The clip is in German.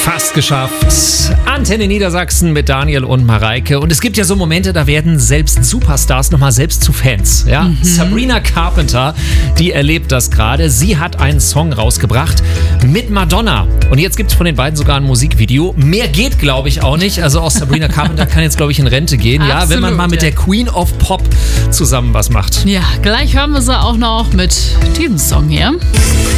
Fast geschafft. Antenne Niedersachsen mit Daniel und Mareike. Und es gibt ja so Momente, da werden selbst Superstars nochmal selbst zu Fans. Ja? Sabrina Carpenter, die erlebt das gerade. Sie hat einen Song rausgebracht mit Madonna. Und jetzt gibt es von den beiden sogar ein Musikvideo. Mehr geht, glaube ich, auch nicht. Also auch Sabrina Carpenter kann jetzt, glaube ich, in Rente gehen. Absolut, ja, wenn man mal mit der Queen of Pop zusammen was macht. Ja, gleich hören wir sie auch noch mit diesem Song hier.